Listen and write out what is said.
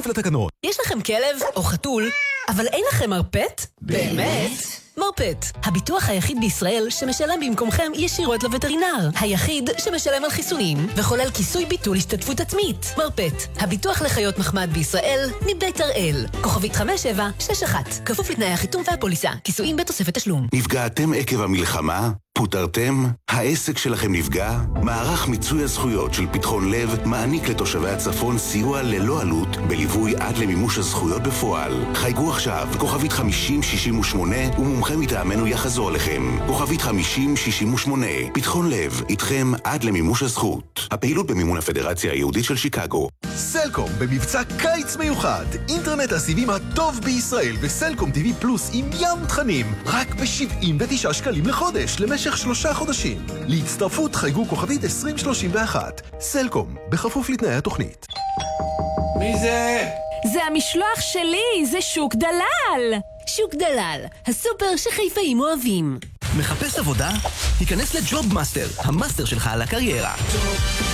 כפוף לתקנון. יש לכם כלב או חתול, אבל אין לכם מרפט? באמת? מרפט, הביטוח היחיד בישראל שמשלם במקומכם ישירות לווטרינר. היחיד שמשלם על חיסונים וכולל כיסוי ביטול השתתפות עצמית. מרפט, הביטוח לחיות מחמד בישראל, מבית הראל. כוכבית 5761, כפוף לתנאי החיתום והפוליסה. כיסויים בתוספת תשלום. נפגעתם עקב המלחמה? פוטרתם? העסק שלכם נפגע? מערך מיצוי הזכויות של פתחון לב מעניק לתושבי הצפון סיוע ללא עלות בליווי עד למימוש הזכויות בפועל. חייגו עכשיו, כוכבית 5068 ומומחה מטעמנו יחזור לכם. כוכבית 5068, פתחון לב, איתכם עד למימוש הזכות. הפעילות במימון הפדרציה היהודית של שיקגו. סלקום במבצע קיץ מיוחד. אינטרנט הסיבים הטוב בישראל וסלקום TV פלוס עם ים תכנים. רק ב-79 שקלים לחודש למשך 3 חודשים. להצטרפות חייגו כוכבית 2031. סלקום, בכפוף לתנאי התוכנית. מי זה? זה המשלוח שלי, זה שוק דלל. שוק דלל, הסופר שחיפאים אוהבים. מחפש עבודה? היכנס לג'וב מאסטר, המאסטר שלך על הקריירה.